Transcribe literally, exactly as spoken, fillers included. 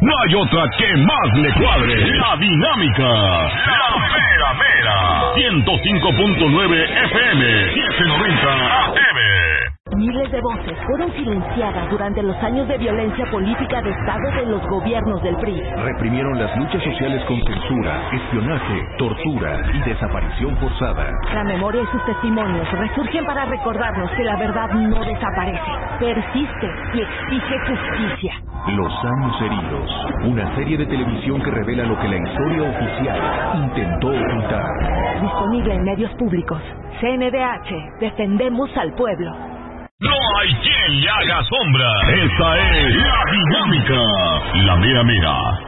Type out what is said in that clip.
No hay otra que más le cuadre. La Dinámica. La Mera Mera. ciento cinco punto nueve F M. setecientos noventa A M. Miles de voces fueron silenciadas durante los años de violencia política de Estado de los gobiernos del P R I. Reprimieron las luchas sociales con censura, espionaje, tortura y desaparición forzada. La memoria y sus testimonios resurgen para recordarnos que la verdad no desaparece, persiste y exige justicia. Los años heridos, una serie de televisión que revela lo que la historia oficial intentó ocultar. Disponible en medios públicos. C N D H, defendemos al pueblo. No hay quien le haga sombra. Esta es La Dinámica. La Mera Mera.